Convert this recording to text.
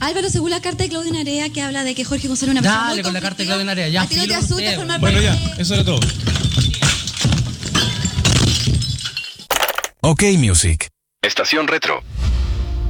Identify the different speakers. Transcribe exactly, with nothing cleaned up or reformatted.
Speaker 1: Álvaro, según la carta de Claudio Narea, que habla de que Jorge González es una persona
Speaker 2: Dale
Speaker 1: muy
Speaker 2: con la carta de Claudio
Speaker 1: conflictiva,
Speaker 2: Narea, ya.
Speaker 1: ¿a ti no te
Speaker 2: filo,
Speaker 1: asusta
Speaker 2: usted,
Speaker 1: formar
Speaker 3: Bueno,
Speaker 1: parte
Speaker 3: ya,
Speaker 1: de-
Speaker 3: eso era todo.
Speaker 4: OK Music.
Speaker 5: Estación Retro.